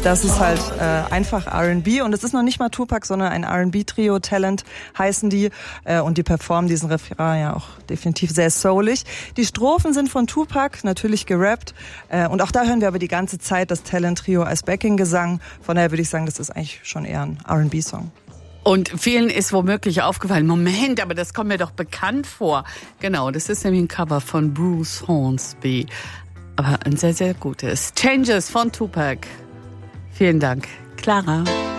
Das ist halt einfach R&B und es ist noch nicht mal Tupac, sondern ein R&B-Trio, Talent heißen die und die performen diesen Refrain ja auch definitiv sehr soulig. Die Strophen sind von Tupac, natürlich gerappt und auch da hören wir aber die ganze Zeit das Talent-Trio als Backing-Gesang. Von daher würde ich sagen, das ist eigentlich schon eher ein R&B-Song. Und vielen ist womöglich aufgefallen, Moment, aber das kommt mir doch bekannt vor. Genau, das ist nämlich ein Cover von Bruce Hornsby. Aber ein sehr, sehr gutes. Changes von Tupac. Vielen Dank, Clara.